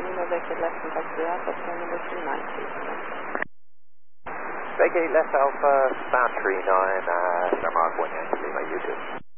Lima Vacate left and back to Alpha, phone number 29, please. Vacate left Alpha, bound 39, Denmark 1 Yankee Lima, U2.